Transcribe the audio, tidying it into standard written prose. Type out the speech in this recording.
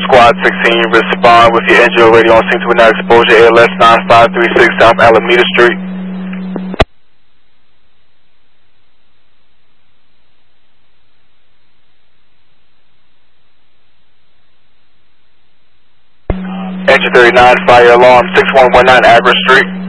Squad 16, respond with your NGO radio on scene to an exposure, ALS 9536 South Alameda Street. Engine 39, fire alarm 6119 Agra Street.